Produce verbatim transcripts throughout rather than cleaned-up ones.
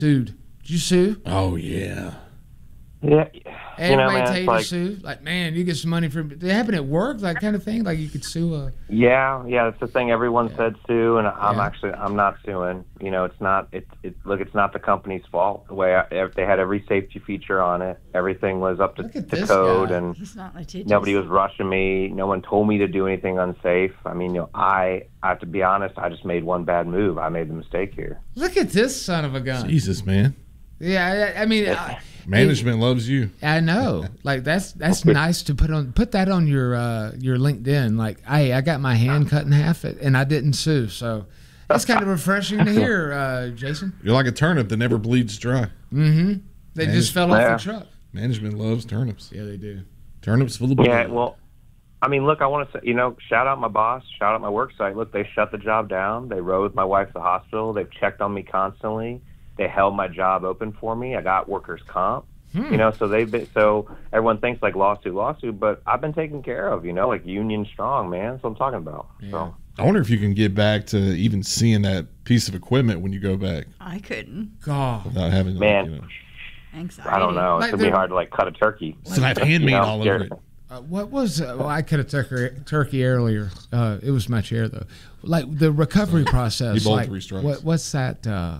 Dude, did you sue? Oh, yeah. Yeah. Everybody You know, man, tell it's you like, to sue? Like, man, you get some money from... Did it happen at work? That kind of thing? Like, you could sue a... yeah, yeah, that's the thing. Everyone Yeah. said sue, and I'm Yeah. actually, I'm not suing. You know, it's not, it's, it, look, it's not the company's fault. The way I, if they had every safety feature on it, everything was up to, Look at to this code, guy. and He's not litigious. nobody was rushing me. No one told me to do anything unsafe. I mean, you know, I, I have to be honest, I just made one bad move. I made the mistake here. Look at this son of a gun. Jesus, man. Yeah, I, I mean... I, Management loves you. I know. Like that's that's nice to put on put that on your uh, your LinkedIn. Like, hey, I got my hand cut in half and I didn't sue. So that's kind of refreshing to hear, uh, Jason. You're like a turnip that never bleeds dry. Mm-hmm. They Man. just fell off Yeah. the truck. Management loves turnips. Yeah, they do. Turnips full of blood. Yeah, well, I mean, look, I want to say, you know, shout out my boss, shout out my work site. Look, they shut the job down. They rode my wife to the hospital. They've checked on me constantly. They held my job open for me. I got workers' comp. Hmm. You know, so they've been, so everyone thinks like lawsuit, lawsuit, but I've been taken care of, you know, like union strong, man. That's what I'm talking about. Yeah. So I wonder if you can get back to even seeing that piece of equipment when you go back I couldn't. God. without having to, Man. like, you know, Anxiety. I don't know. It's Like gonna be the- hard to like cut a turkey. still have hand meat You know, all over it. Uh, what was? Uh, well, I could have took her turkey earlier. Uh, it was my chair though. Like the recovery process. You bowled like, three strikes. what, what's that? Uh,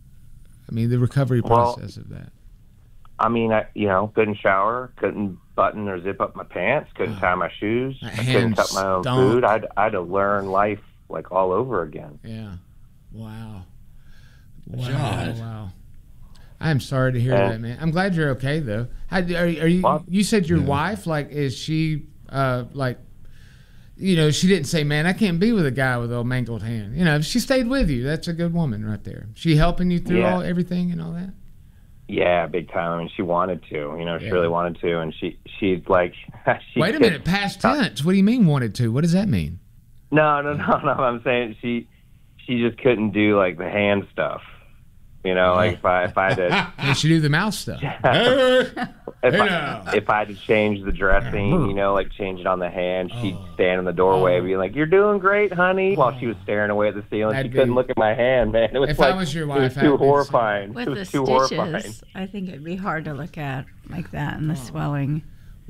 I mean, the recovery Well, process of that. I mean, I, you know, couldn't shower, couldn't button or zip up my pants, couldn't tie my shoes, My I couldn't hands cut my own stunk. food. I'd, I had to learn life like all over again. Yeah. Wow. Wow. God. Wow. I'm sorry to hear Yeah. that, man. I'm glad you're okay though. How, are, are you? Well, You said your yeah. wife, like, is she, uh, like, you know, she didn't say, "Man, I can't be with a guy with a mangled hand." You know, she stayed with you. That's a good woman right there. She helping you through Yeah. all everything and all that. Yeah, big time. I mean, she wanted to, you know, she Yeah. really wanted to, and she, she's like, she Wait a could- minute, past tense. What do you mean wanted to? What does that mean? No, no, no, no. I'm saying she, she just couldn't do like the hand stuff. You know, like if I, if I had to, Can she do the mouth stuff? if, Hey I, now. if I had to change the dressing, you know, like change it on the hand, she'd stand in the doorway, Oh. be like, "You're doing great, honey," while she was staring away at the ceiling. That'd she couldn't be- look at my hand, man. It was If I like was your it wife, was I'd be too the same. horrifying. With it the was too horrifying. stitches, I think it'd be hard to look at like that and the swelling.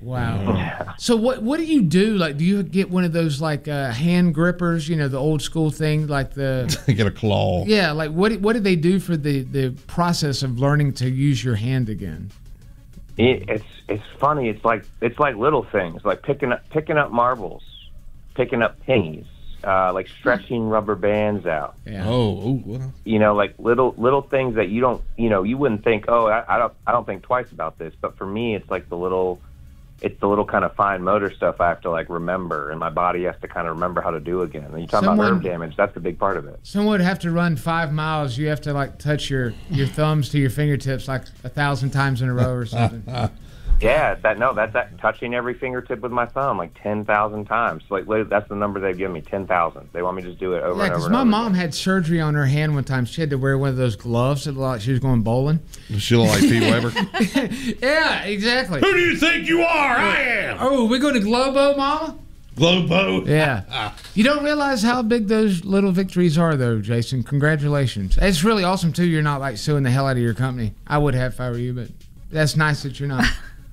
Wow. So what what do you do? Like, do you get one of those like uh, hand grippers? You know, the old school thing, like the get a claw. yeah. Like what what did they do for the the process of learning to use your hand again? It, it's it's funny. It's like it's like little things, like picking up picking up marbles, picking up pennies, uh, like stretching rubber bands out. Yeah. Oh, oh well. You know, like little little things that you don't, you know, you wouldn't think. Oh, I, I don't I don't think twice about this. But for me, it's like the little, it's the little kind of fine motor stuff I have to like remember, and my body has to kind of remember how to do again. And you talk about Someone- nerve damage. That's a big part of it. Someone would have to run five miles. You have to like touch your your thumbs to your fingertips like a thousand times in a row or something. Yeah, that no, that's that touching every fingertip with my thumb like ten thousand times. Like li- that's the number they've given me, ten thousand. They want me to just do it over Yeah, and over. because and my over mom again. had surgery on her hand one time. She had to wear one of those gloves that looked like she was going bowling. She look like Pete Weber. Yeah, exactly. Who do you think you are? I am. Oh, we going to Globo, Mama? Globo. Yeah. You don't realize how big those little victories are, though, Jason. Congratulations. It's really awesome, too. You're not, like, suing the hell out of your company. I would have if I were you, but that's nice that you're not.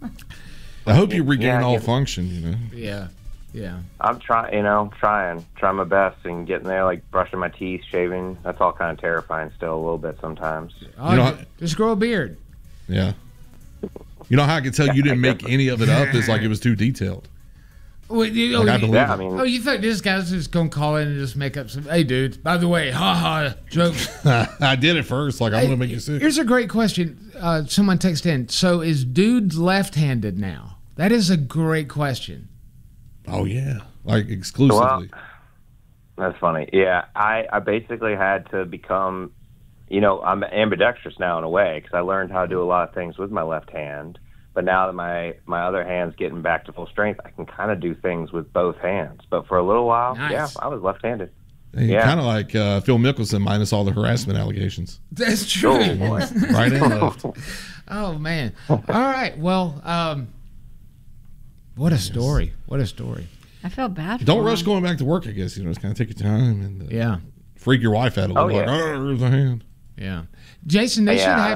I hope you regain Yeah, all yeah. function, you know. Yeah. Yeah. I'm trying, you know, trying, trying my best and getting there, like brushing my teeth, shaving. That's all kind of terrifying still a little bit sometimes. Oh, You know, ju- just grow a beard. Yeah. You know how I can tell you didn't make any of it up? It's like it was too detailed. Wait, you, oh, Like, I you- believe Yeah, I it. mean, oh, you think this guy's just going to call in and just make up some, hey, dude, by the way, ha ha, joke. I did it first. Like, I'm going to make you sick. Here's a great question. Uh, someone texted in. So is dude left-handed now? That is a great question. Oh, yeah. Like, exclusively. that's funny. Yeah, I, I basically had to become, you know, I'm ambidextrous now in a way because I learned how to do a lot of things with my left hand. But now that my, my other hand's getting back to full strength, I can kind of do things with both hands. But for a little while, Nice. yeah, I was left-handed. Yeah. Yeah. Kind of like uh, Phil Mickelson minus all the harassment allegations. That's true. Oh, boy. Right and left. Oh, man. All right. Well, um, what a story. What a story. I feel bad for Don't him. rush going back to work, I guess. You know, just kind of take your time and uh, Yeah. freak your wife out a little. Oh, Like, yeah. oh, there's a hand. Yeah. Jason, they Yeah. should have